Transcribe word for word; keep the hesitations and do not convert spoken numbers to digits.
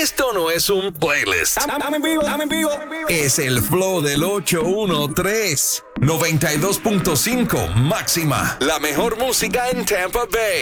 Esto no es un playlist. Dame en vivo, dame en vivo. Es el flow del ocho trece. noventa y dos punto cinco máxima. La mejor música en Tampa Bay.